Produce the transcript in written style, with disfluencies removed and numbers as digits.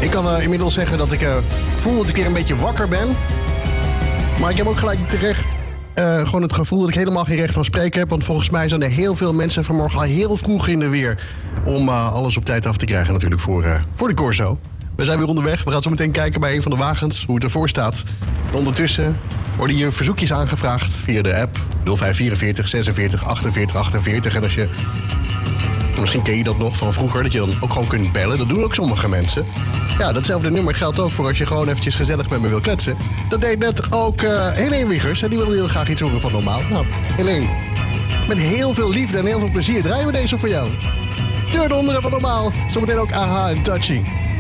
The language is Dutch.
Ik kan inmiddels zeggen dat ik voel dat ik weer een beetje wakker ben. Maar ik heb ook gelijk terecht gewoon het gevoel dat ik helemaal geen recht van spreken heb. Want volgens mij zijn er heel veel mensen vanmorgen al heel vroeg in de weer. Om alles op tijd af te krijgen natuurlijk voor de Corso. We zijn weer onderweg. We gaan zo meteen kijken bij een van de wagens hoe het ervoor staat. En ondertussen worden hier verzoekjes aangevraagd via de app 0544 46 48 48. En als je... Misschien ken je dat nog van vroeger, dat je dan ook gewoon kunt bellen. Dat doen ook sommige mensen. Ja, datzelfde nummer geldt ook voor als je gewoon eventjes gezellig met me wil kletsen. Dat deed net ook Helene Wiegers. En die wilde heel graag iets horen van Normaal. Nou, Helene, met heel veel liefde en heel veel plezier draaien we deze voor jou. Deur de onderen van Normaal. Zometeen ook AHA en Touching.